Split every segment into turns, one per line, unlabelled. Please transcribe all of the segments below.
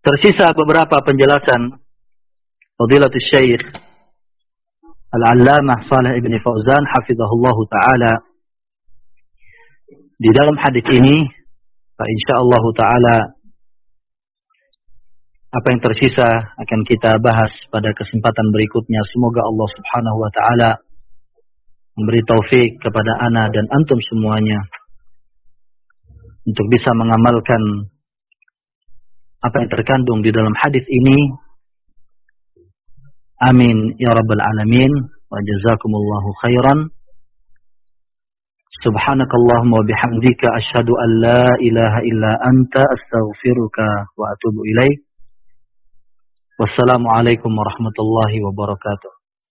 Tersisa beberapa penjelasan Fadilatul Syekh Al-Allamah Shalih Ibn Fauzan hafizahullahu taala di dalam hadis ini. Insyaallah taala apa yang tersisa akan kita bahas pada kesempatan berikutnya. Semoga Allah Subhanahu wa taala memberi taufik kepada ana dan antum semuanya untuk bisa mengamalkan apa yang terkandung di dalam hadis ini. Amin ya rabbal alamin wa jazakumullahu khairan. Subhanakallahumma wa bihamdika asyhadu an la ilaha illa anta astaghfiruka wa atubu ilaik. Wassalamualaikum warahmatullahi wabarakatuh.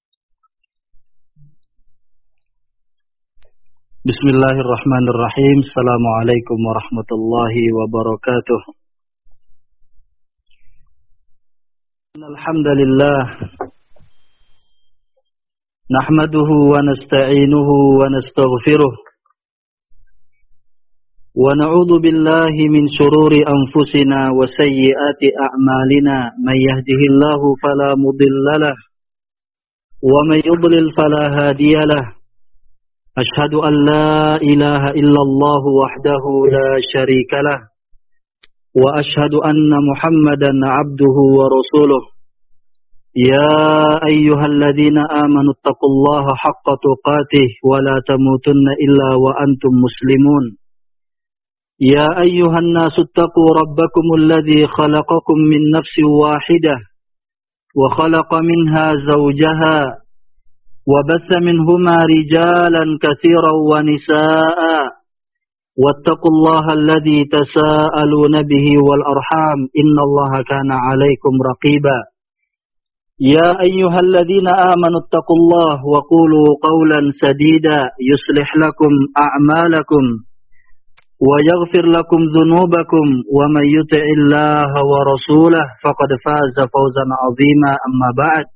Bismillahirrahmanirrahim. Assalamualaikum warahmatullahi wabarakatuh. Alhamdulillah. Nahmaduhu wa nasta'inuhu wa nastaghfiruh. Wa na'udzu billahi min shururi anfusina wa sayyiati a'malina. May yahdihillahu fala mudhillalah wa may yudlil fala hadiyalah. Ashhadu an la ilaha illallah wahdahu la syarikalah wa ashhadu anna Muhammadan 'abduhu wa rasuluh. Ya ayyuhalladzina amanu taqullaha haqqa tuqatih wa la tamutunna illa wa antum muslimun. Ya ayyuhan nasu taqu rabbakumul ladzi khalaqakum min nafsin wahidah wa khalaqa minha zawjaha wa batha minhuma rijalan katsiran wa nisaa'a wattaqullaha alladzi tasaaluna bihi wal arham innallaha kana 'alaikum raqiba. Ya ayyuhalladzina amanu taqullaha wa qulu qawlan sadida yuslih lakum a'malakum wa yaghfir lakum dhunubakum wa may yuti'illaha wa rasulahu faqad faza fawzan 'azima. Amma ba'd.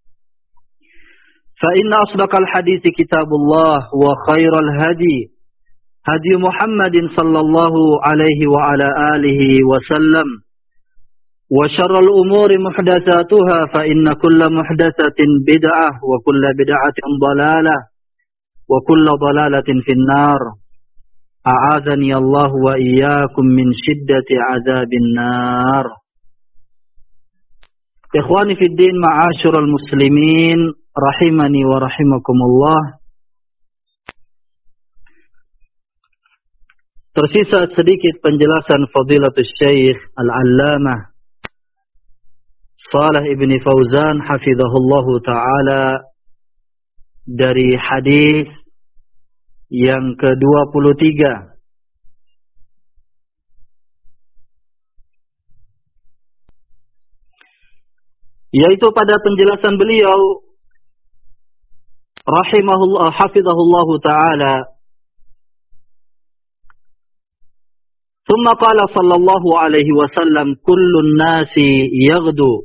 Fa inna asdaqal hadithi kitabullah wa khairal hadi hadi Muhammadin sallallahu alaihi wa ala alihi wa sallam wa syarrul umuri muhdatsatuha fa inna kulla muhdatsatin bid'ah wa kulla bid'atin dhalalah wa kulla dhalalatin finnar. A'adzani Allah wa iyyakum min shiddati 'adzabin nar. Ikhwani fid din, ma'asyiral muslimin, rahimani wa rahimakumullah. Tersisa sedikit penjelasan Fadilatul Syekh Al-Allamah Shalih Ibn Fauzan hafizahullahu taala dari hadis yang ke-23, yaitu pada penjelasan beliau rahimahullah hafizahullahu taala, thumma qala sallallahu alaihi wasallam kullun nasi yaghdu.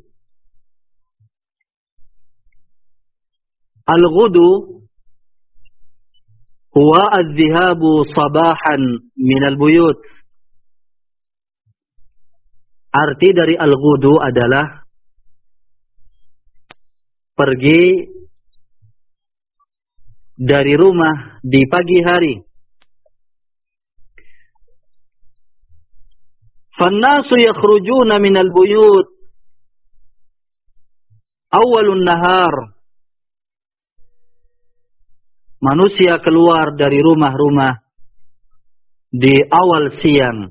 Al-ghudu huwa adh-dhihabu sabahan minal buyut. Arti dari al-ghudu adalah pergi dari rumah di pagi hari. Fannasu yakhrujuna minal buyut awwalun nahar. Manusia keluar dari rumah-rumah di awal siang.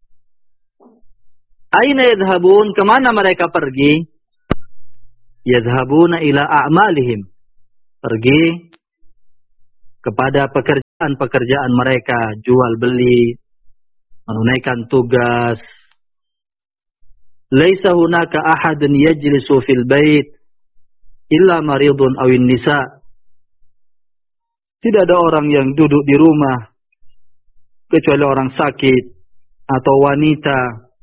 Aina yadhhabun? Kemana mereka pergi? Yadhhabuna ila a'malihim. Pergi kepada pekerjaan-pekerjaan mereka, jual beli, menunaikan tugas. Laisa hunaka ahadun yajlisu fil bait illa maridun awin nisa. Tidak ada orang yang duduk di rumah kecuali orang sakit atau wanita.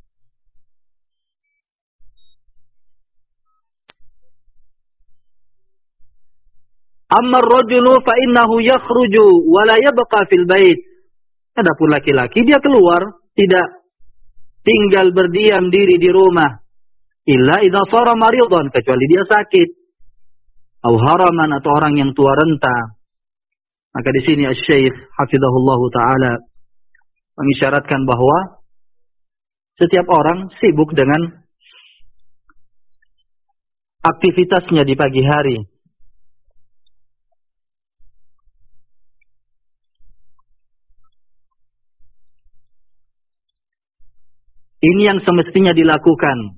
Amma ar-rajulu fa innahu yakhruju wa la yabqa fil bait. Adapun laki-laki dia keluar, tidak tinggal berdiam diri di rumah. illa idza shara maridan, kecuali dia sakit, atau haraman, atau orang yang tua renta. Maka di sini Asy-Syaikh hafizahullah taala mengisyaratkan bahwa setiap orang sibuk dengan aktivitasnya di pagi hari. Ini yang semestinya dilakukan.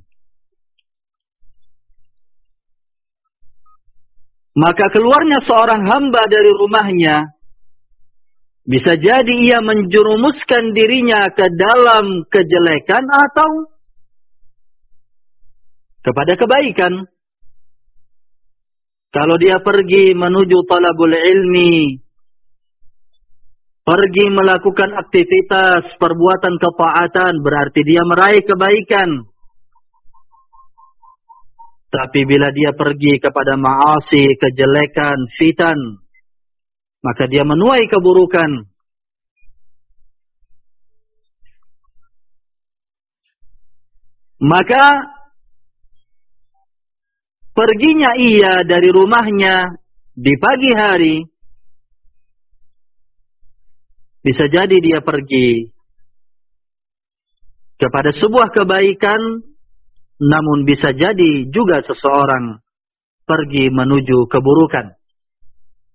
Maka keluarnya seorang hamba dari rumahnya, bisa jadi ia menjerumuskan dirinya ke dalam kejelekan atau kepada kebaikan. Kalau dia pergi menuju talabul ilmi, pergi melakukan aktivitas perbuatan ketaatan, berarti dia meraih kebaikan. Tapi bila dia pergi kepada ma'asi, kejelekan, fitan, maka dia menuai keburukan. Maka perginya ia dari rumahnya di pagi hari, bisa jadi dia pergi kepada sebuah kebaikan, namun bisa jadi juga seseorang pergi menuju keburukan.